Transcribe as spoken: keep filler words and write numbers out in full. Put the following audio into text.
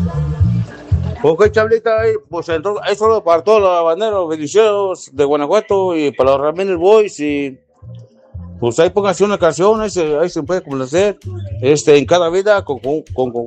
Ok, Chablita, ahí, pues entonces, eso solo para todos los habaneros deliciosos de Guanajuato y para los Ramírez Boys y pues ahí pónganse una canción, ahí se, ahí se puede complacer, este, en cada vida con, con, con